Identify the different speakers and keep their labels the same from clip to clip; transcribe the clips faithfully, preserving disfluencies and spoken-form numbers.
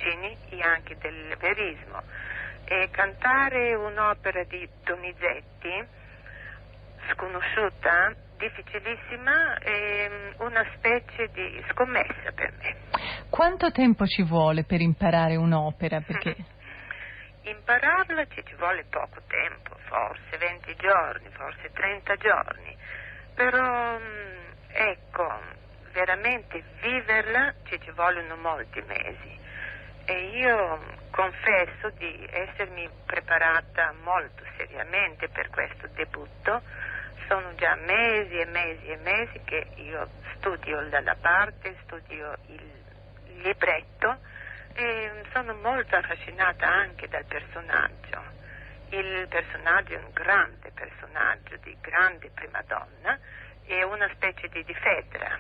Speaker 1: Puccini e anche del verismo. E cantare un'opera di Donizetti, sconosciuta, difficilissima, è una specie di scommessa per me.
Speaker 2: Quanto tempo ci vuole per imparare un'opera? Perché
Speaker 1: impararla ci, ci vuole poco tempo, forse venti giorni, forse trenta giorni, però ecco, veramente viverla ci, ci vogliono molti mesi. E io confesso di essermi preparata molto seriamente per questo debutto. Sono già mesi e mesi e mesi che io studio dalla parte, studio il libretto e sono molto affascinata anche dal personaggio. Il personaggio è un grande personaggio di grande prima donna, è una specie di, di Fedra,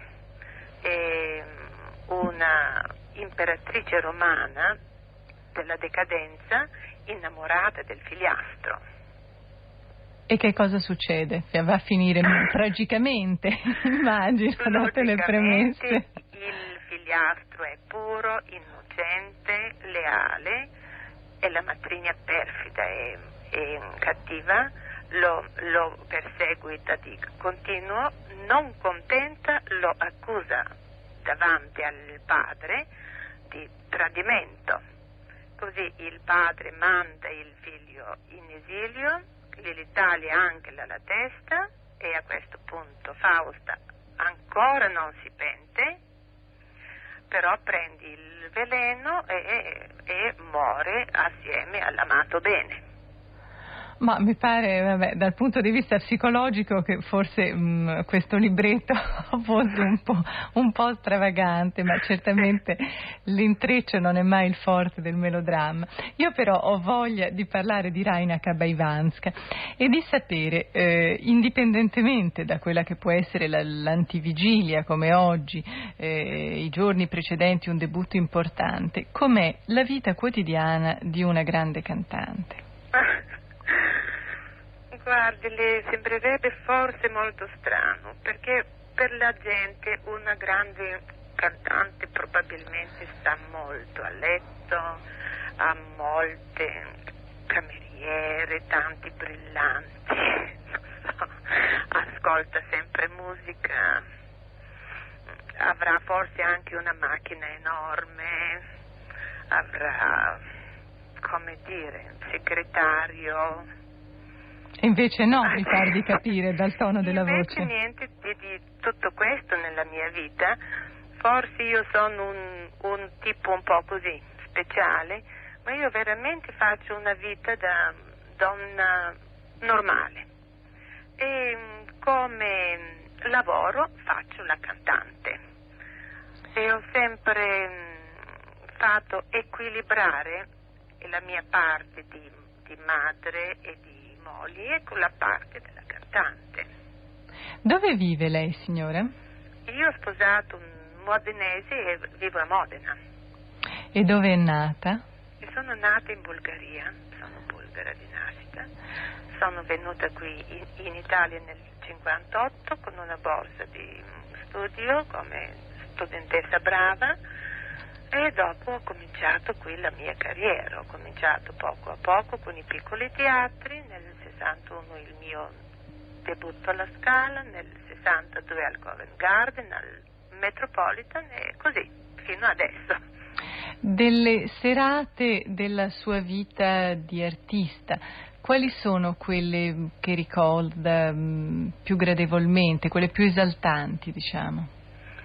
Speaker 1: è una imperatrice romana della decadenza innamorata del figliastro.
Speaker 2: E che cosa succede? Va a finire tragicamente, immagino, date le premesse.
Speaker 1: Il figliastro è puro, innocente, leale e la matrigna perfida e, e cattiva lo, lo perseguita di continuo, non contenta lo accusa davanti al padre di tradimento. Così il padre manda il figlio in esilio, gli taglia anche la, la testa e a questo punto Fausta ancora non si pente, però prende il veleno e, e, e muore assieme all'amato bene.
Speaker 2: Ma mi pare, vabbè, dal punto di vista psicologico che forse mh, questo libretto fosse un po', un po' stravagante, ma certamente l'intreccio non è mai il forte del melodramma. Io però ho voglia di parlare di Raina Kabaivanska e di sapere, eh, indipendentemente da quella che può essere la, l'antivigilia come oggi, eh, i giorni precedenti un debutto importante, com'è la vita quotidiana di una grande cantante?
Speaker 1: Guardi, le sembrerebbe forse molto strano, perché per la gente una grande cantante probabilmente sta molto a letto, ha molte cameriere, tanti brillanti, non so, ascolta sempre musica, avrà forse anche una macchina enorme, avrà, come dire, segretario.
Speaker 2: Invece no, mi pare di capire dal tono della
Speaker 1: Invece
Speaker 2: voce.
Speaker 1: niente di, di tutto questo nella mia vita. Forse io sono un, un tipo un po' così, speciale, ma io veramente faccio una vita da donna normale. E come lavoro faccio la cantante. E ho sempre fatto equilibrare la mia parte di, di madre e di moglie con la parte della cantante.
Speaker 2: Dove vive lei, signora?
Speaker 1: Io ho sposato un modenese e vivo a Modena.
Speaker 2: E dove è nata?
Speaker 1: E sono nata in Bulgaria, sono bulgara di nascita. Sono venuta qui in, in Italia nel cinquantotto con una borsa di studio come studentessa brava. E dopo ho cominciato qui la mia carriera, ho cominciato poco a poco con i piccoli teatri, nel sessantuno il mio debutto alla Scala, nel sessantadue al Covent Garden, al Metropolitan e così, fino adesso.
Speaker 2: Delle serate della sua vita di artista, quali sono quelle che ricorda mh, più gradevolmente, quelle più esaltanti, diciamo?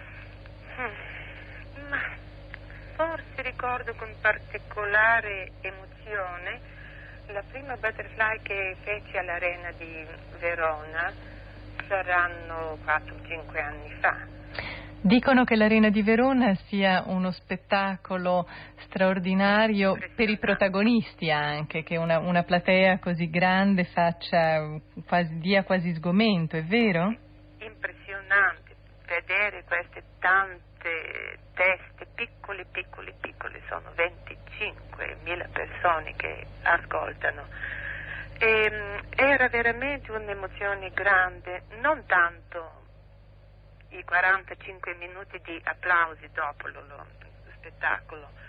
Speaker 1: Forse ricordo con particolare emozione la prima butterfly che feci all'Arena di Verona, saranno quattro cinque anni fa.
Speaker 2: Dicono che l'Arena di Verona sia uno spettacolo straordinario per i protagonisti anche, che una, una platea così grande faccia quasi, dia quasi sgomento, è vero?
Speaker 1: Impressionante vedere queste tante teste, piccole, piccole, piccole, sono venticinquemila persone che ascoltano. E, era veramente un'emozione grande, non tanto i quarantacinque minuti di applausi dopo lo, lo spettacolo,